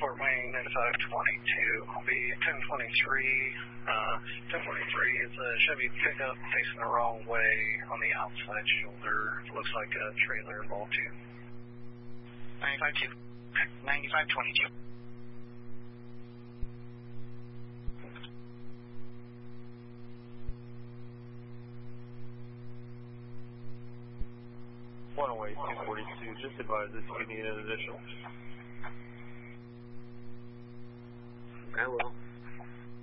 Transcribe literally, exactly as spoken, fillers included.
Fort Wayne ninety-five twenty-two. Will be ten twenty-three. Uh, ten twenty-three is a Chevy pickup facing the wrong way on the outside shoulder. Looks like a trailer involved too. ninety-five two. ninety-five twenty-two. one oh eight, two forty-two, just advise if you need an additional. I will.